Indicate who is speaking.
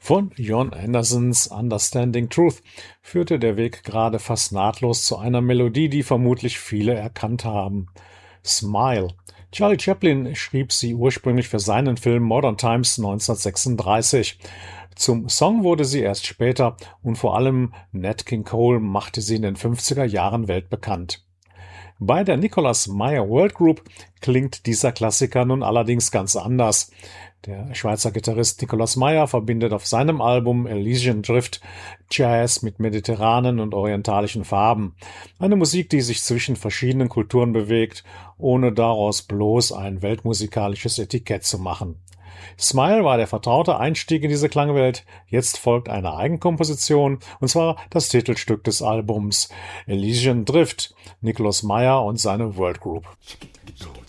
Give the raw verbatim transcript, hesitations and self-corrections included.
Speaker 1: Von Jon Andersons Understanding Truth führte der Weg gerade fast nahtlos zu einer Melodie, die vermutlich viele erkannt haben. Smile. Charlie Chaplin schrieb sie ursprünglich für seinen Film Modern Times neunzehnhundertsechsunddreißig. Zum Song wurde sie erst später und vor allem Nat King Cole machte sie in den fünfziger Jahren weltbekannt. Bei der Nicholas Meyer World Group klingt dieser Klassiker nun allerdings ganz anders. Der Schweizer Gitarrist Nicolas Meyer verbindet auf seinem Album Elysian Drift Jazz mit mediterranen und orientalischen Farben. Eine Musik, die sich zwischen verschiedenen Kulturen bewegt, ohne daraus bloß ein weltmusikalisches Etikett zu machen. Smile war der vertraute Einstieg in diese Klangwelt. Jetzt folgt eine Eigenkomposition, und zwar das Titelstück des Albums Elysian Drift, Nicolas Meyer und seine World Group.